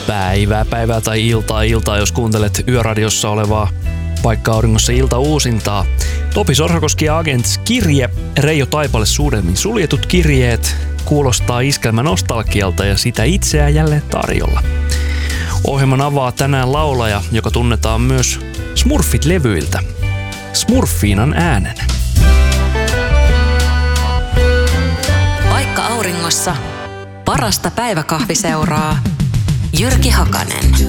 päivää tai iltaa, jos kuuntelet Yöradiossa olevaa Paikka Auringossa ilta-uusintaa. Topi Sorsakoski ja Agents-kirje, Reijo Taipalle Suudelmin suljetut kirjeet, kuulostaa iskelmän nostalgialta ja sitä itseään jälleen tarjolla. Ohjelman avaa tänään laulaja, joka tunnetaan myös Smurfit-levyiltä, Smurfiinan äänen. Paikka Auringossa parasta päiväkahviseuraa Jyrki Hakanen.